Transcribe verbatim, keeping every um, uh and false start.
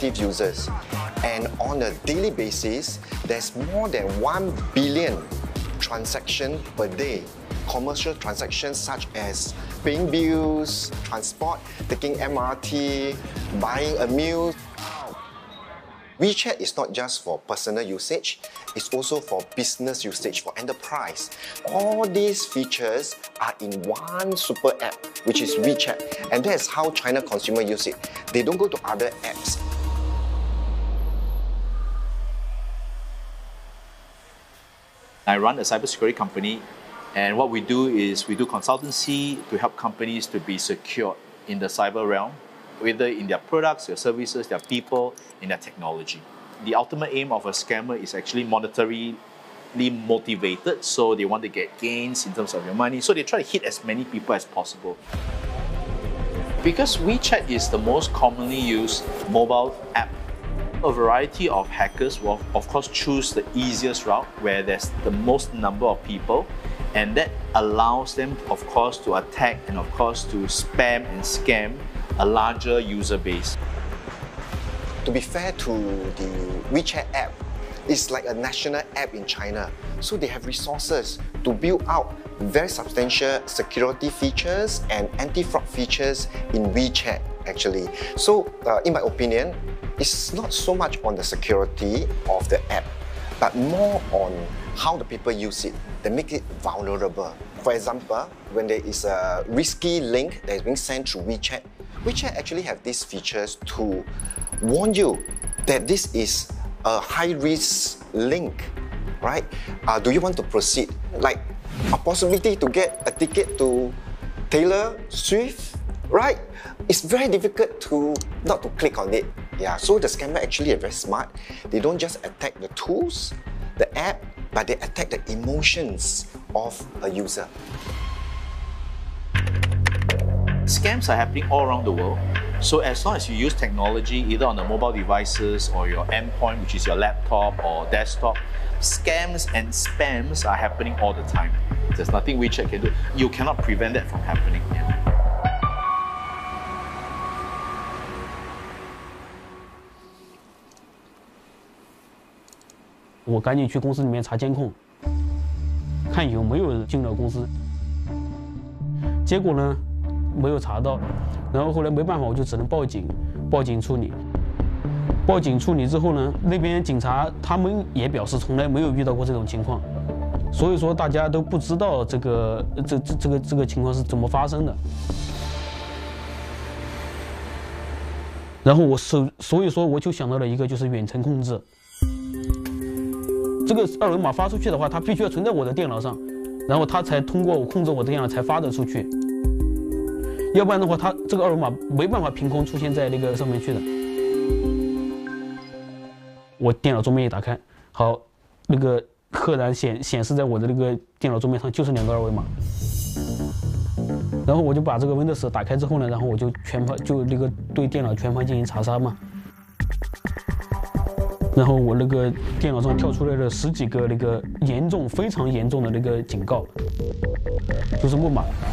active users. And on a daily basis, there's more than one billion transactions per day. Commercial transactions such as paying bills, transport, taking M R T, buying a meal. WeChat is not just for personal usage, it's also for business usage, for enterprise. All these features are in one super app, which is WeChat. And that's how China consumers use it. They don't go to other apps. I run a cybersecurity company, and what we do is we do consultancy to help companies to be secure in the cyber realm, whether in their products, their services, their people, in their technology. The ultimate aim of a scammer is actually monetarily motivated, so they want to get gains in terms of your money, so they try to hit as many people as possible. Because WeChat is the most commonly used mobile app, a variety of hackers will of course choose the easiest route where there's the most number of people, and that allows them of course to attack and of course to spam and scam a larger user base. To be fair to the WeChat app, it's like a national app in China. So they have resources to build out very substantial security features and anti-fraud features in WeChat actually. So uh, in my opinion, it's not so much on the security of the app, but more on how the people use it. They make it vulnerable. For example, when there is a risky link that is being sent through WeChat, WeChat actually have these features to warn you that this is a high-risk link, right? Uh, do you want to proceed? Like a possibility to get a ticket to Taylor Swift, right? It's very difficult to not to click on it. Yeah, so the scammer actually are very smart. They don't just attack the tools, the app, but they attack the emotions of a user. Scams are happening all around the world. So as long as you use technology, either on the mobile devices or your endpoint, which is your laptop or desktop, scams and spams are happening all the time. There's nothing WeChat can do. You cannot prevent that from happening. Yeah. 我赶紧去公司里面查监控，看有没有人进了公司。结果呢，没有查到，然后后来没办法，我就只能报警，报警处理。报警处理之后呢，那边警察他们也表示从来没有遇到过这种情况，所以说大家都不知道这个这这这个这个情况是怎么发生的。然后我手，所以说我就想到了一个，就是远程控制。 这个二维码发出去的话，它必须要存在我的电脑上，然后它才通过我控制我的电脑才发得出去。要不然的话，它这个二维码没办法凭空出现在那个上面去的。我电脑桌面一打开，好，那个赫然显显示在我的那个电脑桌面上就是两个二维码。然后我就把这个 Windows 打开之后呢，然后我就全盘就那个对电脑全盘进行查杀嘛。 然后我那个电脑上跳出来了十几个那个严重、非常严重的那个警告，就是木马。